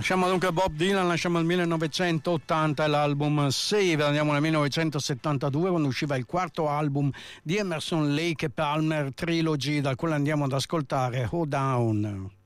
Lasciamo dunque Bob Dylan, lasciamo il 1980 e l'album Save, andiamo nel 1972 quando usciva il quarto album di Emerson, Lake e Palmer Trilogy, dal quale andiamo ad ascoltare Hold Down.